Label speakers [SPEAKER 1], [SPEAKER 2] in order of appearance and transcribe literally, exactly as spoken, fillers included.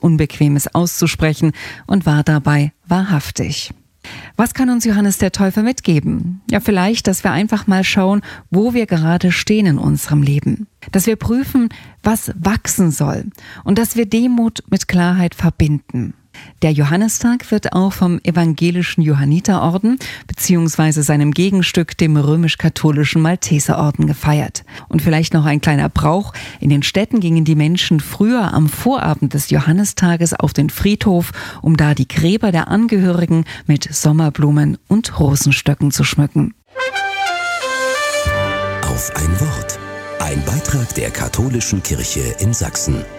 [SPEAKER 1] Unbequemes auszusprechen und war dabei wahrhaftig. Was kann uns Johannes der Täufer mitgeben? Ja, vielleicht, dass wir einfach mal schauen, wo wir gerade stehen in unserem Leben. Dass wir prüfen, was wachsen soll und dass wir Demut mit Klarheit verbinden. Der Johannistag wird auch vom evangelischen Johanniterorden bzw. seinem Gegenstück, dem römisch-katholischen Malteserorden, gefeiert. Und vielleicht noch ein kleiner Brauch. In den Städten gingen die Menschen früher am Vorabend des Johannistages auf den Friedhof, um da die Gräber der Angehörigen mit Sommerblumen und Rosenstöcken zu schmücken.
[SPEAKER 2] Auf ein Wort. Ein Beitrag der Katholischen Kirche in Sachsen.